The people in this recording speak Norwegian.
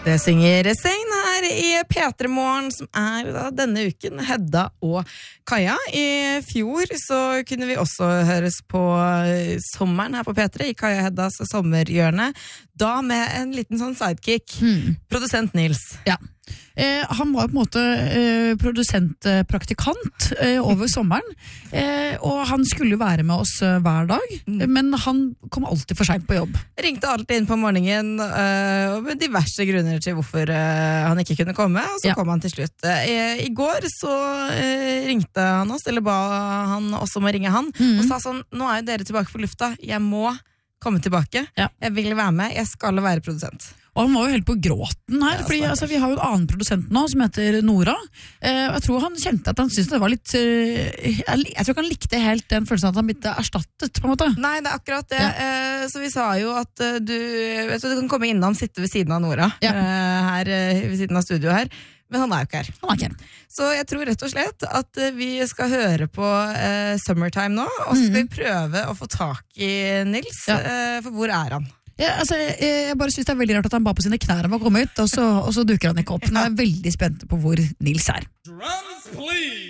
Det synger Sein her i P3 Morgen, som da denne uken Hedda og Kaja. I fjor så kunne vi også høres på sommeren her på P3 i Kaja Heddas sommerhjørne. Da med en liten sånn sidekick. Produsent Nils. Ja. Han var på en måte produsentpraktikant over sommeren, og han skulle være med oss hver dag, men han kom alltid for sent på jobb. Ringte alltid inn på morgenen med diverse grunner til hvorfor han ikke kunne komme, og så kom han til slutt. I går så ringte han oss, eller ba han oss om å ringe han, og sa sånn, nå jo dere tilbake på lufta, jeg må komme tilbake, jeg vil være med, jeg skal være produsent. Og han var jo helt på gråten her, fordi vi har jo en annen produsent nå som heter Nora, og jeg tror han kjente at han syntes det var litt, jeg tror ikke han likte helt den følelsen at han ble erstattet på en måte. Nei, det akkurat det, så vi sa jo at du kan komme innom, sitte ved siden av Nora, her ved siden av studio her, men han jo ikke her. Han ikke her. Så jeg tror rett og slett at vi skal høre på Summertime nå, og så skal vi prøve å få tak i Nils, for hvor han? Ja, altså, jeg bare synes det veldig rart at han ba på sine knær om å komme ut, og så dukker han ikke opp. Nå jeg veldig spent på hvor Nils Drums, please!